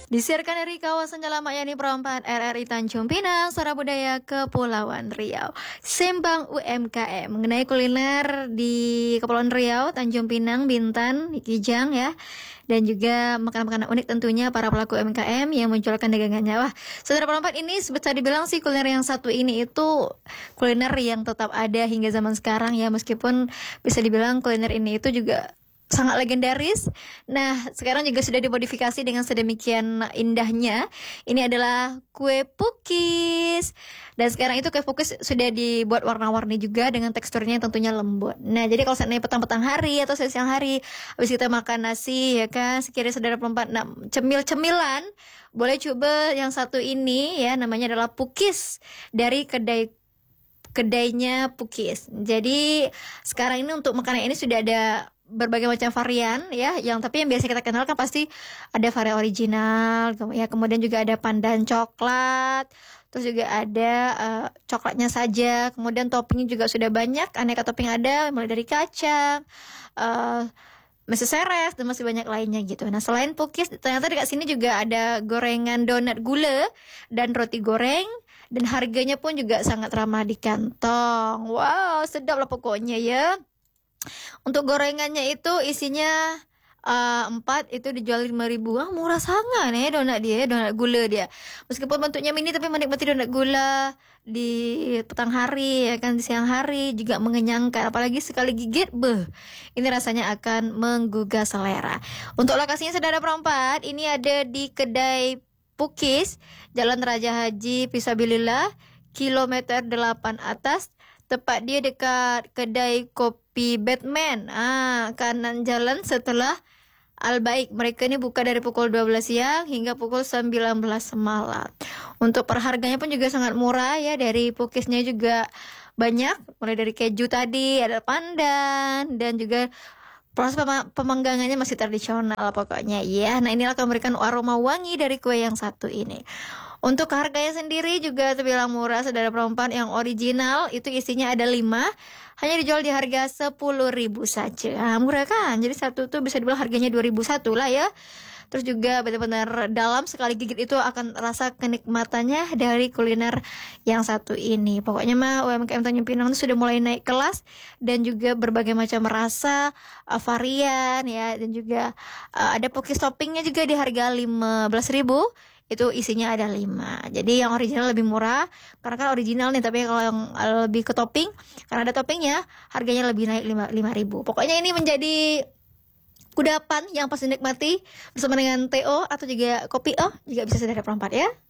Disiarkan dari kawasan Jalan Mayani Perempat RRI Tanjung Pinang, Suara Budaya Kepulauan Riau. Sembang UMKM mengenai kuliner di Kepulauan Riau, Tanjung Pinang, Bintan, Kijang ya. Dan juga makanan-makanan unik tentunya para pelaku UMKM yang menjualkan dagangannya. Wah, saudara perempat, ini bisa dibilang sih kuliner yang satu ini itu kuliner yang tetap ada hingga zaman sekarang ya. Meskipun bisa dibilang kuliner ini itu juga sangat legendaris. Nah, sekarang juga sudah dimodifikasi dengan sedemikian indahnya. Ini adalah kue pukis. Dan sekarang itu kue pukis sudah dibuat warna-warni juga dengan teksturnya yang tentunya lembut. Nah, jadi kalau seandainya petang-petang hari atau siang hari, habis kita makan nasi ya kan, sekiranya saudara perempat cemil-cemilan, boleh coba yang satu ini ya, namanya adalah pukis dari kedainya Pukis. Jadi sekarang ini untuk makanan ini sudah ada berbagai macam varian ya, yang biasa kita kenal kan pasti ada varian original ya, kemudian juga ada pandan coklat, terus juga ada coklatnya saja, kemudian toppingnya juga sudah banyak, aneka topping ada mulai dari kacang, meses seres, dan masih banyak lainnya gitu. Nah, selain Pukis, ternyata dekat sini juga ada gorengan donat gula dan roti goreng. Dan harganya pun juga sangat ramah di kantong. Wow, sedap lah pokoknya ya. Untuk gorengannya itu isinya 4 itu dijual 5.000. Murah sangat donat dia, donat gula dia. Meskipun bentuknya mini tapi menikmati donat gula di petang hari ya kan, di siang hari juga mengenyangkan. Apalagi sekali gigit, ini rasanya akan menggugah selera. Untuk lokasinya saudara perempat, ini ada di kedai Pukis, Jalan Raja Haji Fisabilillah, kilometer 8 atas. Tepat dia dekat kedai kopi Batman. Kanan jalan setelah Al-Baik. Mereka ini buka dari pukul 12 siang hingga pukul 19 malam. Untuk perharganya pun juga sangat murah ya. Dari Pukisnya juga banyak, mulai dari keju tadi, ada pandan, dan juga proses pemanggangannya masih tradisional pokoknya ya. Nah, inilah akan memberikan aroma wangi dari kue yang satu ini. Untuk harganya sendiri juga terbilang murah saudara perempuan. Yang original itu isinya ada 5, hanya dijual di harga 10.000 saja. Murah kan? Jadi satu tuh bisa dibilang harganya 2.001 lah ya. Terus juga benar-benar dalam, sekali gigit itu akan rasa kenikmatannya dari kuliner yang satu ini. Pokoknya mah UMKM Tanjung Pinang itu sudah mulai naik kelas, dan juga berbagai macam rasa, varian ya, dan juga ada pukis toppingnya juga di harga 15.000. Itu isinya ada 5. Jadi yang original lebih murah karena kan original nih, tapi kalau yang lebih ke topping, karena ada toppingnya, harganya lebih naik 5.000. Pokoknya ini menjadi kudapan yang pas dinikmati bersama dengan TO atau juga kopi juga bisa saudara perempat ya.